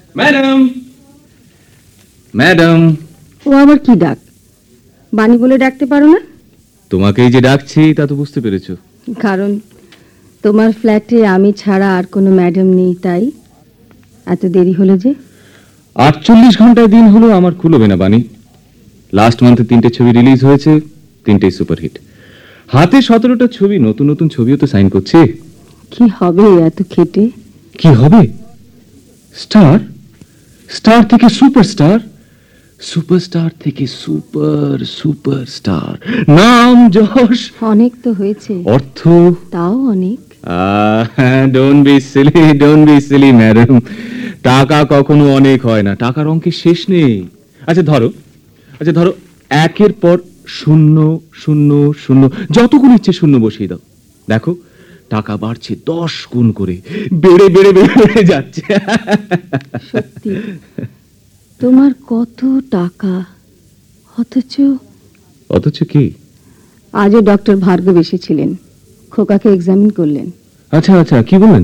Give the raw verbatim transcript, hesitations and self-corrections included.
Madam, madam. ও আবার কি ডাক? বাণী বলে ডাকতে পারো না? তোমাকেই যে ডাকছি তা তো বুঝতে পেরেছো। কারণ তোমার ফ্ল্যাটে আমি ছাড়া আর কোনো ম্যাডাম নেই, তাই এত দেরি হলো যে। আটচল্লিশ ঘন্টায় দিন হলো আমার খুলবে না বাণী। লাস্ট মান্থে তিনটে ছবি রিলিজ হয়েছে, তিনটেই সুপারহিট। হাতে সতেরোটা ছবি, নতুন নতুন ছবিও তো সাইন করছে। কি হবে এত খেটে? কি হবে? স্টার, স্টার থেকে সুপারস্টার, সুপারস্টার থেকে সুপার সুপারস্টার, নাম যশ অনেক তো হয়েছে, অর্থ। তাও অনেক। Don't be Seely, don't be Seely madam. টাকা কখনো অনেক হয় না, টাকার অঙ্কের শেষ নেই। আচ্ছা ধরো, আচ্ছা ধরো একের পর শূন্য শূন্য শূন্য, যতগুলো ইচ্ছে শূন্য বসিয়ে দাও, দেখো টাকা বাড়ছে দশ গুণ করে, বেড়ে বেড়ে বেড়ে বেড়ে যাচ্ছে। সত্যি, তোমার কত টাকা, অথচ। অথচ কি? আজও ডক্টর ভার্গব এসেছিলেন, খোকাকে এক্সামিন করলেন। আচ্ছা আচ্ছা, কি বললেন?